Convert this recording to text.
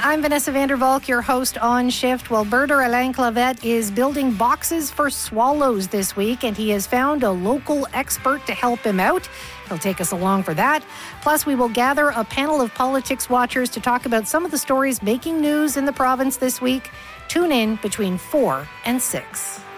I'm Vanessa Vandervalk, your host on Shift. Well, birder Alain Clavette is building boxes for swallows this week, and he has found a local expert to help him out. He'll take us along for that. Plus, we will gather a panel of politics watchers to talk about some of the stories making news in the province this week. Tune in between 4 and 6.